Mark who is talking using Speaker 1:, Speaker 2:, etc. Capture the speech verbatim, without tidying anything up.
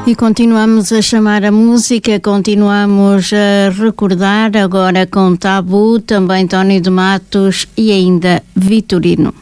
Speaker 1: E continuamos a chamar a música, continuamos a recordar agora com Tabu, também Tony de Matos e ainda Vitorino.